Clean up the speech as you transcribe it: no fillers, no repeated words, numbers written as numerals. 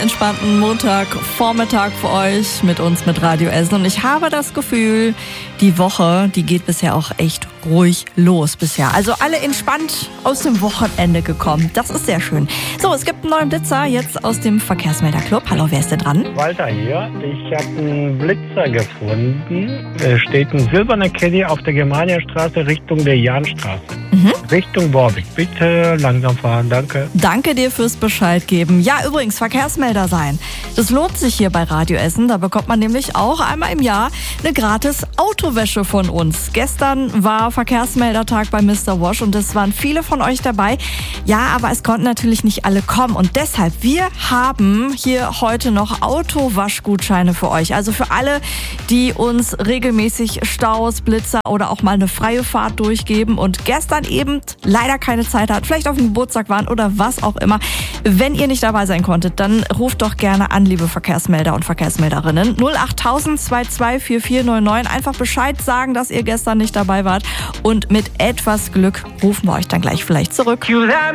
entspannten Montagvormittag für euch mit uns mit Radio Essen. Und ich habe das Gefühl, die Woche, die geht bisher auch echt ruhig los bisher. Also alle entspannt aus dem Wochenende gekommen. Das ist sehr schön. So, es gibt einen neuen Blitzer jetzt aus dem Verkehrsmelderclub. Hallo, wer ist denn dran? Walter hier. Ich habe einen Blitzer gefunden. Es steht ein silberner Caddy auf der Germaniastraße Richtung der Jahnstraße. Richtung Borbig. Bitte langsam fahren, danke. Danke dir fürs Bescheid geben. Ja, übrigens, Verkehrsmelder sein. Das lohnt sich hier bei Radio Essen. Da bekommt man nämlich auch einmal im Jahr eine gratis Autowäsche von uns. Gestern war Verkehrsmeldertag bei Mr. Wash und es waren viele von euch dabei. Ja, aber es konnten natürlich nicht alle kommen und deshalb, wir haben hier heute noch Autowaschgutscheine für euch. Also für alle, die uns regelmäßig Staus, Blitzer oder auch mal eine freie Fahrt durchgeben und gestern eben leider keine Zeit hat, vielleicht auf dem Geburtstag waren oder was auch immer. Wenn ihr nicht dabei sein konntet, dann ruft doch gerne an, liebe Verkehrsmelder und Verkehrsmelderinnen. 08000 22 4499. Einfach Bescheid sagen, dass ihr gestern nicht dabei wart und mit etwas Glück rufen wir euch dann gleich vielleicht zurück.